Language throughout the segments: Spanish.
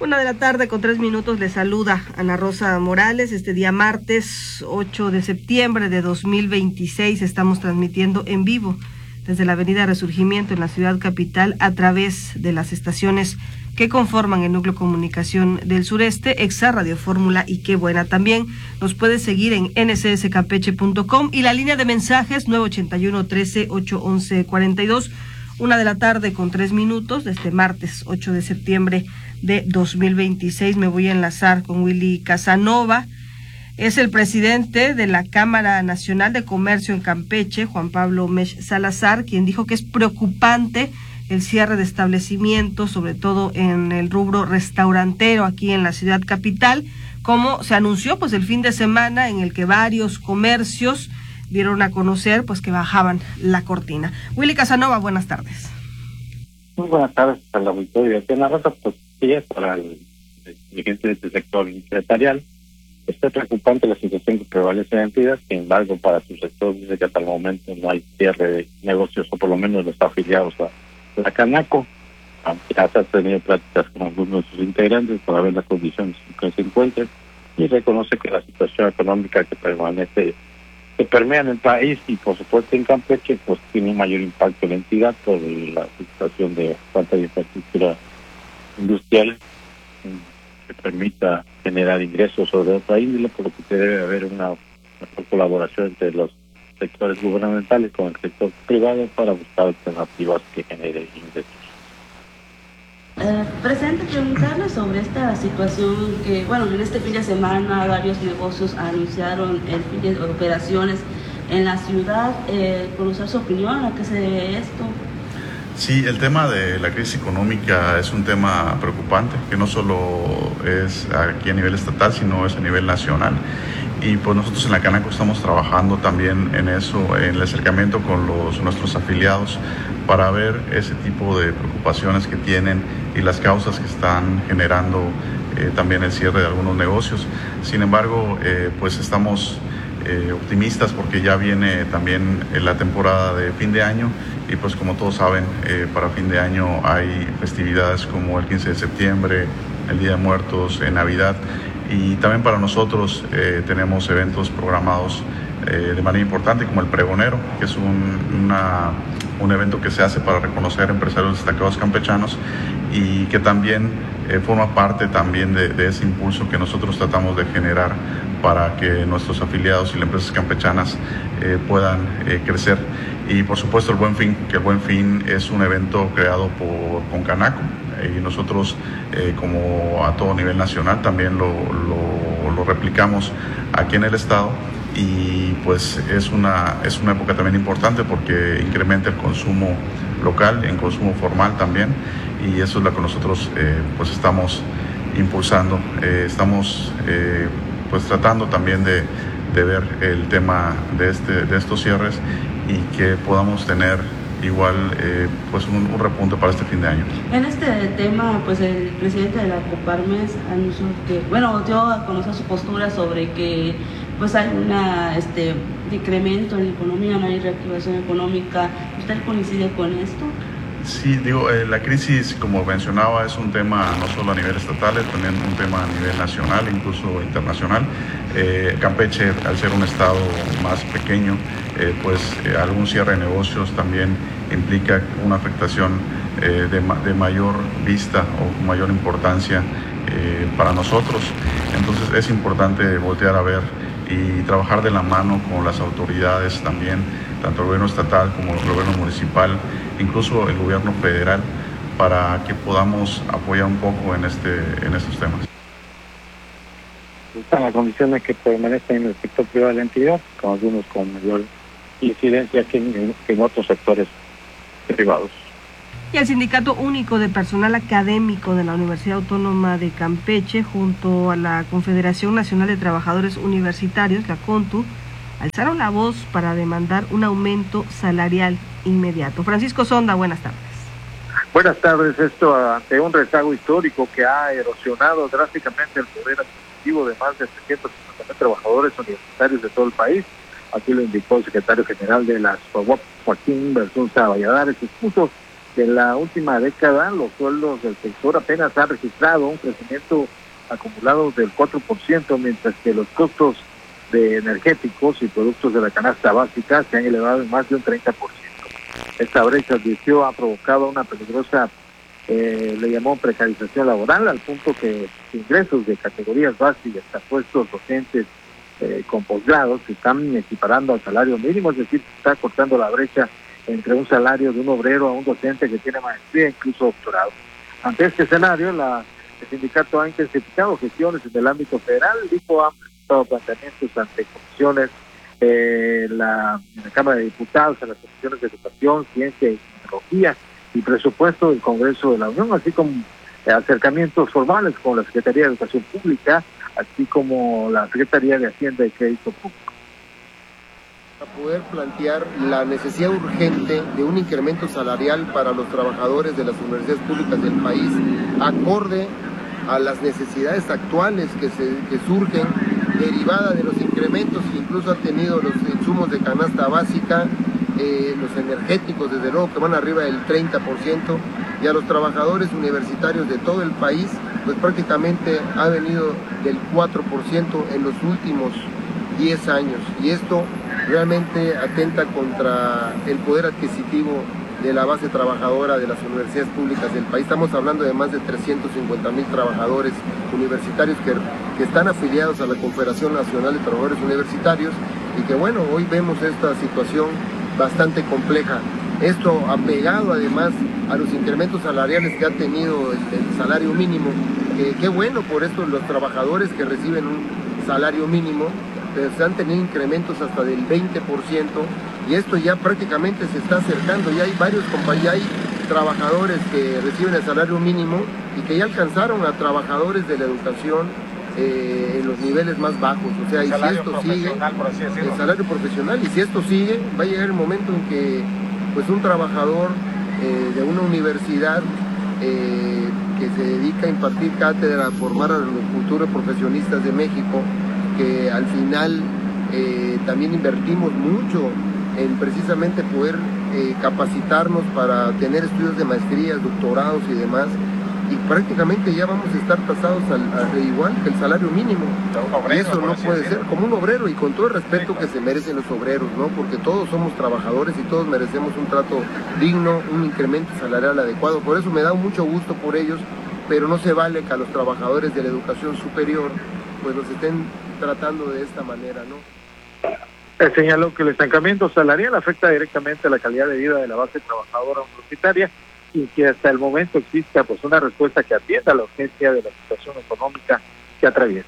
1:03 p.m. Les saluda Ana Rosa Morales. Este día martes 8 de septiembre de 2026 estamos transmitiendo en vivo desde la avenida Resurgimiento en la ciudad capital a través de las estaciones que conforman el núcleo comunicación del sureste, Exa, Radio Fórmula y Qué Buena. También nos puedes seguir en ncscampeche.com y la línea de mensajes 981-13-811-42. 1:03 p.m. de este martes 8 de septiembre de 2026. Me voy a enlazar con Willy Casanova. Es el presidente de la Cámara Nacional de Comercio en Campeche, Juan Pablo Mesh Salazar, quien dijo que es preocupante el cierre de establecimientos, sobre todo en el rubro restaurantero aquí en la ciudad capital, como se anunció pues el fin de semana en el que varios comercios dieron a conocer pues que bajaban la cortina. Willy Casanova, buenas tardes. Muy buenas tardes al auditorio. Aquí en la Rosa, pues sí, es para el dirigente de este sector empresarial. Es preocupante la situación que prevalece en la entidad. Sin embargo, para su sector dice que hasta el momento no hay cierre de negocios, o por lo menos los afiliados a la Canaco. Ya se han tenido pláticas con algunos de sus integrantes para ver las condiciones en que se encuentran y reconoce que la situación económica que permea en el país y por supuesto en Campeche pues tiene un mayor impacto en la entidad por la situación de falta de infraestructura industrial que permita generar ingresos sobre otra índole, por lo que debe haber una mejor colaboración entre los sectores gubernamentales con el sector privado para buscar alternativas que generen ingresos. Presidente, preguntarle sobre esta situación que, bueno, en este fin de semana varios negocios anunciaron el fin de operaciones en la ciudad. Conocer su opinión, ¿a qué se debe esto? Sí, el tema de la crisis económica es un tema preocupante, que no solo es aquí a nivel estatal, sino es a nivel nacional. Y pues nosotros en la Canaco estamos trabajando también en eso, en el acercamiento con nuestros afiliados para ver ese tipo de preocupaciones que tienen y las causas que están generando también el cierre de algunos negocios. Sin embargo, pues estamos optimistas porque ya viene también la temporada de fin de año y pues como todos saben, para fin de año hay festividades como el 15 de septiembre, el Día de Muertos, Navidad. Y también para nosotros tenemos eventos programados de manera importante como el Pregonero, que es un evento que se hace para reconocer empresarios destacados campechanos y que también forma parte también de ese impulso que nosotros tratamos de generar para que nuestros afiliados y las empresas campechanas puedan crecer. Y por supuesto el Buen Fin, que el Buen Fin es un evento creado con Canaco. Y nosotros, como a todo nivel nacional, también lo replicamos aquí en el estado y pues es una época también importante porque incrementa el consumo local, el consumo formal también, y eso es lo que nosotros pues estamos impulsando. Estamos pues tratando también de ver el tema de estos cierres y que podamos tener igual pues un repunte para este fin de año. En este tema, pues el presidente de la Coparmex anunció que, bueno, dio a conocer su postura sobre que pues hay un decremento en la economía, no hay reactivación económica. ¿Usted coincide con esto? Sí, la crisis, como mencionaba, es un tema no solo a nivel estatal, es también un tema a nivel nacional, incluso internacional. Campeche, al ser un estado más pequeño, algún cierre de negocios también implica una afectación de mayor vista o mayor importancia para nosotros. Entonces es importante voltear a ver y trabajar de la mano con las autoridades también, tanto el gobierno estatal como el gobierno municipal, incluso el gobierno federal, para que podamos apoyar un poco en estos temas. Están las condiciones que permanecen en el sector privado de la entidad, con algunos con mayor incidencia que en otros sectores privados. Y el Sindicato Único de Personal Académico de la Universidad Autónoma de Campeche, junto a la Confederación Nacional de Trabajadores Universitarios, la CONTU, alzaron la voz para demandar un aumento salarial inmediato. Francisco Sonda, buenas tardes. Buenas tardes. Esto ante un rezago histórico que ha erosionado drásticamente el poder adquisitivo de más de 350,000 trabajadores universitarios de todo el país. Aquí lo indicó el secretario general de la SUAWAP, Joaquín Bersunza Valladares, expuso que en la última década los sueldos del sector apenas han registrado un crecimiento acumulado del 4%, mientras que los costos de energéticos y productos de la canasta básica se han elevado en más de un 30%. Esta brecha, advirtió, ha provocado una peligrosa, le llamó precarización laboral, al punto que ingresos de categorías básicas hasta puestos docentes con posgrados se están equiparando al salario mínimo, es decir, se está cortando la brecha entre un salario de un obrero a un docente que tiene maestría, incluso doctorado. Ante este escenario, el sindicato ha intensificado gestiones en el ámbito federal, dijo, ha presentado planteamientos ante comisiones en la Cámara de Diputados, en las comisiones de Educación, Ciencia y Tecnología y Presupuesto del Congreso de la Unión, así como acercamientos formales con la Secretaría de Educación Pública, así como la Secretaría de Hacienda y Crédito Público. Para poder plantear la necesidad urgente de un incremento salarial para los trabajadores de las universidades públicas del país, acorde a las necesidades actuales que surgen derivada de los incrementos que incluso han tenido los insumos de canasta básica, los energéticos, desde luego que van arriba del 30%, y a los trabajadores universitarios de todo el país, pues prácticamente ha venido del 4% en los últimos 10 años, y esto realmente atenta contra el poder adquisitivo de la base trabajadora de las universidades públicas del país. Estamos hablando de más de 350,000 trabajadores universitarios que están afiliados a la Confederación Nacional de Trabajadores Universitarios, y que bueno, hoy vemos esta situación bastante compleja. Esto apegado además a los incrementos salariales que ha tenido el salario mínimo, qué bueno por esto los trabajadores que reciben un salario mínimo, pero se han tenido incrementos hasta del 20%, y esto ya prácticamente se está acercando. Ya hay varios compañeros, hay trabajadores que reciben el salario mínimo y que ya alcanzaron a trabajadores de la educación en los niveles más bajos. O sea, y si esto sigue, el salario profesional, y si esto sigue, va a llegar el momento en que pues un trabajador de una universidad que se dedica a impartir cátedra, a formar a los futuros profesionistas de México, que al final también invertimos mucho en precisamente poder capacitarnos para tener estudios de maestrías, doctorados y demás, y prácticamente ya vamos a estar tasados al igual que el salario mínimo. Y eso no puede ser, como un obrero, y con todo el respeto que se merecen los obreros, ¿no? Porque todos somos trabajadores y todos merecemos un trato digno, un incremento salarial adecuado. Por eso me da mucho gusto por ellos, pero no se vale que a los trabajadores de la educación superior pues los estén tratando de esta manera, ¿no? Señaló que el estancamiento salarial afecta directamente a la calidad de vida de la base trabajadora universitaria, y que hasta el momento exista pues una respuesta que atienda a la urgencia de la situación económica que atraviesa.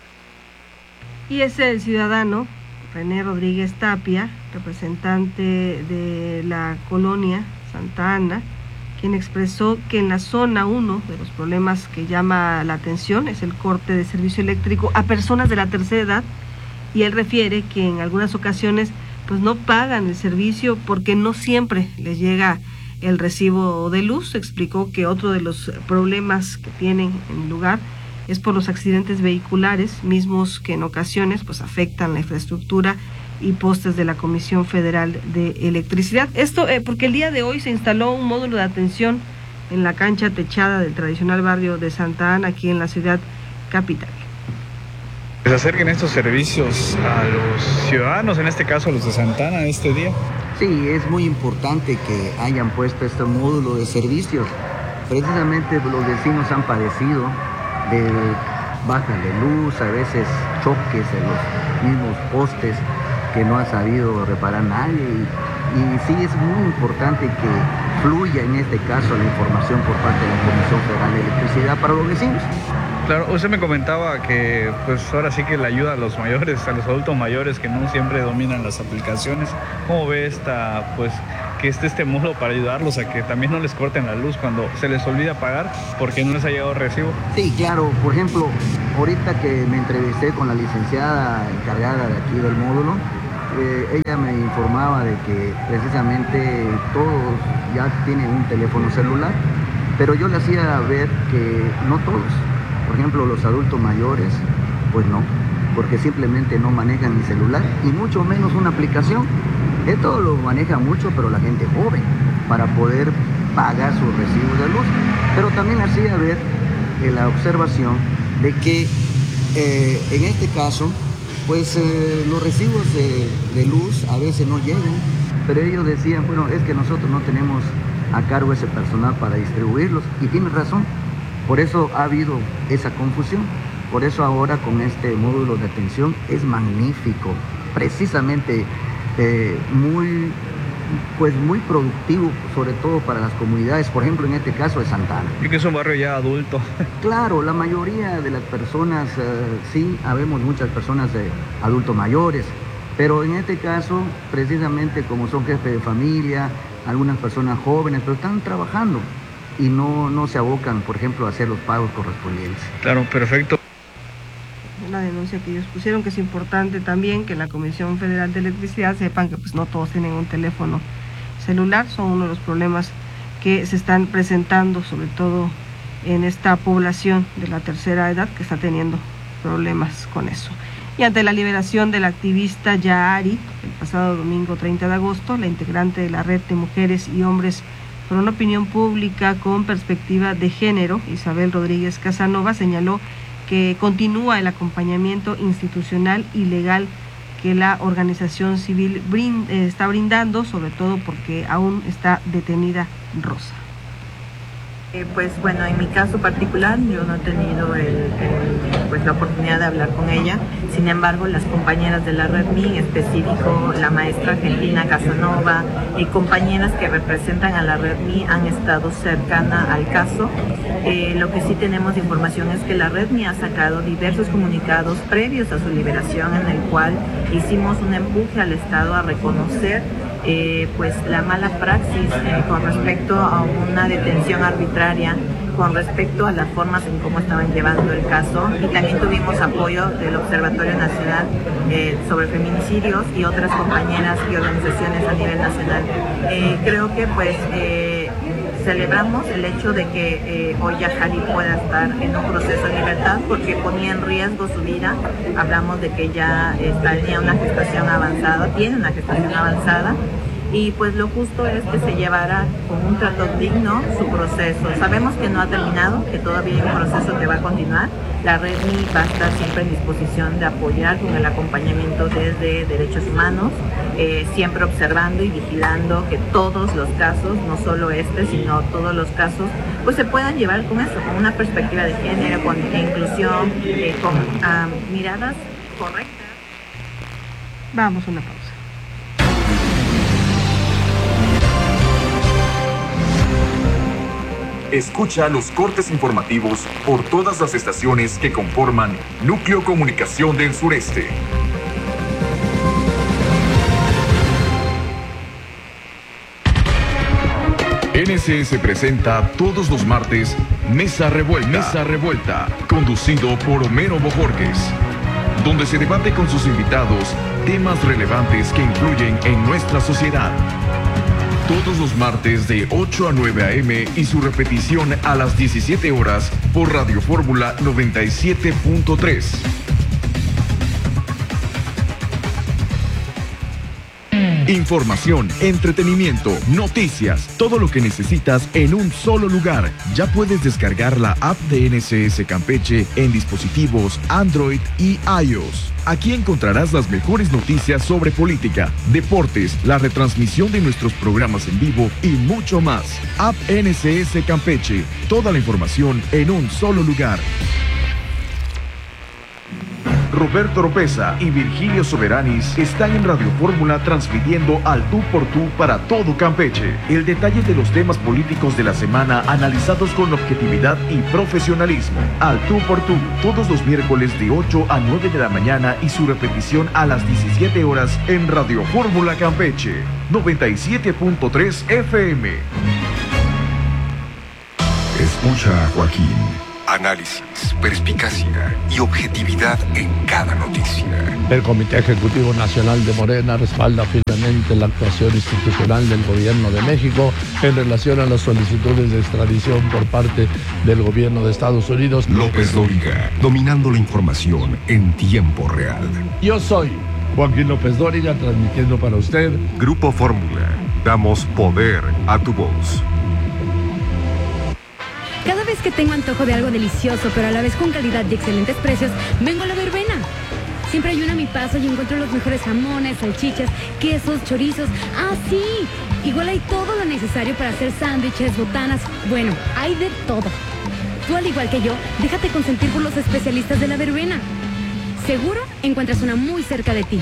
Y es el ciudadano René Rodríguez Tapia, representante de la colonia Santa Ana, quien expresó que en la zona 1 de los problemas que llama la atención es el corte de servicio eléctrico a personas de la tercera edad, y él refiere que en algunas ocasiones pues no pagan el servicio porque no siempre les llega el recibo de luz. Explicó que otro de los problemas que tienen en el lugar es por los accidentes vehiculares, mismos que en ocasiones pues afectan la infraestructura y postes de la Comisión Federal de Electricidad. Esto porque el día de hoy se instaló un módulo de atención en la cancha techada del tradicional barrio de Santa Ana, aquí en la ciudad capital. Se acerquen estos servicios a los ciudadanos, en este caso a los de Santa Ana, este día. Sí, es muy importante que hayan puesto este módulo de servicios. Precisamente los vecinos han padecido de bajas de luz, a veces choques en los mismos postes que no ha sabido reparar nadie, y sí es muy importante que fluya en este caso la información por parte de la Comisión Federal de Electricidad para los vecinos. Claro, usted me comentaba que pues ahora sí que le ayuda a los mayores, a los adultos mayores que no siempre dominan las aplicaciones. ¿Cómo ve que esté este módulo para ayudarlos a que también no les corten la luz cuando se les olvida pagar porque no les ha llegado recibo? Sí, claro. Por ejemplo, ahorita que me entrevisté con la licenciada encargada de aquí del módulo, ella me informaba de que precisamente todos ya tienen un teléfono celular, pero yo le hacía ver que no todos. Por ejemplo, los adultos mayores, pues no, porque simplemente no manejan el celular y mucho menos una aplicación. Esto lo maneja mucho, pero la gente joven, para poder pagar sus recibos de luz. Pero también hacía ver la observación de que en este caso, pues los recibos de luz a veces no llegan, pero ellos decían, bueno, es que nosotros no tenemos a cargo ese personal para distribuirlos, y tienen razón. Por eso ha habido esa confusión. Por eso ahora con este módulo de atención es magnífico, precisamente muy productivo, sobre todo para las comunidades, por ejemplo en este caso de Santana. Y que es un barrio ya adulto. Claro, la mayoría de las personas, sí, habemos muchas personas adultos mayores, pero en este caso, precisamente como son jefes de familia, algunas personas jóvenes, pero están trabajando y no se abocan, por ejemplo, a hacer los pagos correspondientes. Claro, perfecto. Una denuncia que ellos pusieron, que es importante también que en la Comisión Federal de Electricidad sepan que pues no todos tienen un teléfono celular. Son uno de los problemas que se están presentando, sobre todo en esta población de la tercera edad que está teniendo problemas con eso. Y ante la liberación del activista Yahari el pasado domingo 30 de agosto, la integrante de la Red de Mujeres y Hombres por una Opinión Pública con Perspectiva de Género, Isabel Rodríguez Casanova, señaló que continúa el acompañamiento institucional y legal que la organización civil está brindando, sobre todo porque aún está detenida Rosa. Pues bueno, en mi caso particular yo no he tenido la oportunidad de hablar con ella. Sin embargo, las compañeras de la REDMI, en específico la maestra Argentina Casanova y compañeras que representan a la REDMI han estado cercana al caso. Lo que sí tenemos de información es que la REDMI ha sacado diversos comunicados previos a su liberación, en el cual hicimos un empuje al Estado a reconocer pues la mala praxis con respecto a una detención arbitraria, con respecto a las formas en cómo estaban llevando el caso, y también tuvimos apoyo del Observatorio Nacional sobre Feminicidios y otras compañeras y organizaciones a nivel nacional. Creo que pues celebramos el hecho de que hoy Yahari pueda estar en un proceso de libertad, porque ponía en riesgo su vida. Hablamos de que ya tenía una gestación avanzada, tiene una gestación avanzada, y pues lo justo es que se llevara con un trato digno su proceso. Sabemos que no ha terminado, que todavía hay un proceso que va a continuar. La REDMI va a estar siempre en disposición de apoyar con el acompañamiento desde Derechos Humanos, siempre observando y vigilando que todos los casos, no solo este, sino todos los casos, pues se puedan llevar con eso, con una perspectiva de género, con inclusión, con miradas correctas. Vamos a una pausa. Escucha los cortes informativos por todas las estaciones que conforman Núcleo Comunicación del Sureste. NSS presenta todos los martes Mesa Revuelta, conducido por Homero Bojorquez, donde se debate con sus invitados temas relevantes que influyen en nuestra sociedad. Todos los martes de 8 a 9 a.m. y su repetición a las 17 horas por Radio Fórmula 97.3. Información, entretenimiento, noticias, todo lo que necesitas en un solo lugar. Ya puedes descargar la app de NSS Campeche en dispositivos Android y iOS. Aquí encontrarás las mejores noticias sobre política, deportes, la retransmisión de nuestros programas en vivo y mucho más. App NSS Campeche, toda la información en un solo lugar. Roberto Oropeza y Virgilio Soberanis están en Radio Fórmula transmitiendo al tú por tú para todo Campeche. El detalle de los temas políticos de la semana analizados con objetividad y profesionalismo. Al tú por tú, todos los miércoles de 8 a 9 de la mañana y su repetición a las 17 horas en Radio Fórmula Campeche, 97.3 FM. Escucha a Joaquín. Análisis, perspicacia y objetividad en cada noticia. El Comité Ejecutivo Nacional de Morena respalda firmemente la actuación institucional del Gobierno de México en relación a las solicitudes de extradición por parte del Gobierno de Estados Unidos. López Dóriga, dominando la información en tiempo real. Yo soy Joaquín López Dóriga, transmitiendo para usted Grupo Fórmula. Damos poder a tu voz. vez que tengo antojo de algo delicioso, pero a la vez con calidad y excelentes precios, vengo a La Verbena. Siempre hay una a mi paso y encuentro los mejores jamones, salchichas, quesos, chorizos. ¡Ah, sí! Igual hay todo lo necesario para hacer sándwiches, botanas. Bueno, hay de todo. Tú, al igual que yo, déjate consentir por los especialistas de La Verbena. Seguro encuentras una muy cerca de ti.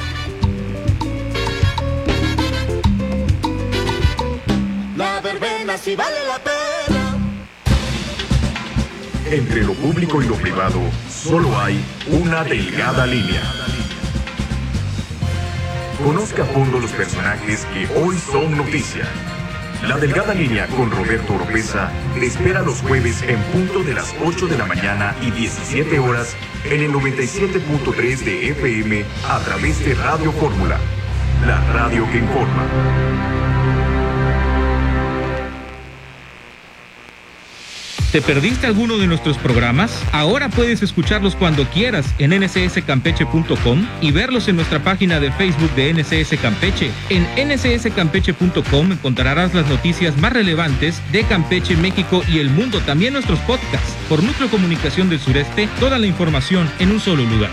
La Verbena sí vale la pena. Entre lo público y lo privado, solo hay una delgada línea. Conozca a fondo los personajes que hoy son noticia. La delgada línea con Roberto Oropeza te espera los jueves en punto de las 8 de la mañana y 17 horas en el 97.3 de FM a través de Radio Fórmula, la radio que informa. ¿Te perdiste alguno de nuestros programas? Ahora puedes escucharlos cuando quieras en ncscampeche.com y verlos en nuestra página de Facebook de NCS Campeche. En ncscampeche.com encontrarás las noticias más relevantes de Campeche, México y el mundo, también nuestros podcasts. Por Núcleo Comunicación del Sureste, toda la información en un solo lugar.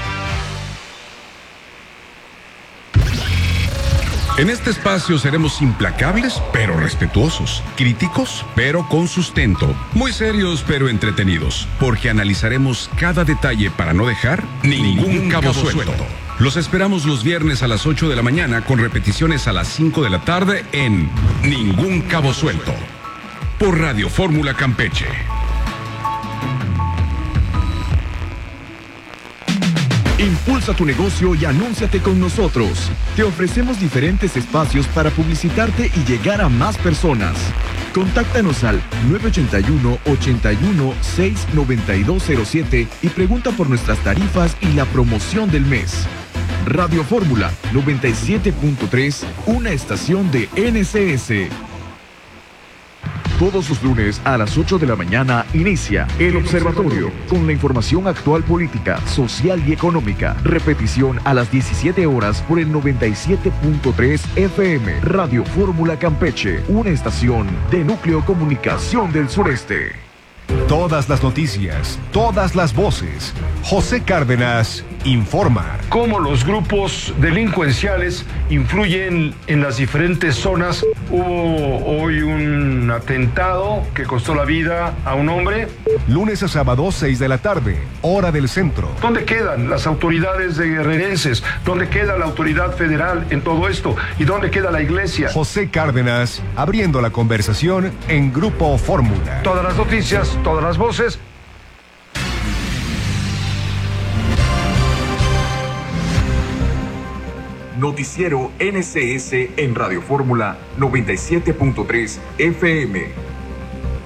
En este espacio seremos implacables, pero respetuosos, críticos, pero con sustento, muy serios, pero entretenidos, porque analizaremos cada detalle para no dejar ningún cabo suelto. Los esperamos los viernes a las 8 de la mañana con repeticiones a las 5 de la tarde en Ningún Cabo Suelto, por Radio Fórmula Campeche. Impulsa tu negocio y anúnciate con nosotros. Te ofrecemos diferentes espacios para publicitarte y llegar a más personas. Contáctanos al 981-81-69207 y pregunta por nuestras tarifas y la promoción del mes. Radio Fórmula 97.3, una estación de NCS. Todos los lunes a las 8 de la mañana inicia El Observatorio con la información actual política, social y económica. Repetición a las 17 horas por el 97.3 FM. Radio Fórmula Campeche, una estación de Núcleo Comunicación del Sureste. Todas las noticias, todas las voces. José Cárdenas informa. Cómo los grupos delincuenciales influyen en las diferentes zonas. Hubo hoy un atentado que costó la vida a un hombre. Lunes a sábado, 6 de la tarde, hora del centro. ¿Dónde quedan las autoridades de guerrerenses? ¿Dónde queda la autoridad federal en todo esto? ¿Y dónde queda la iglesia? José Cárdenas, abriendo la conversación en Grupo Fórmula. Todas las noticias, todas las voces. Noticiero NCS en Radio Fórmula 97.3 FM.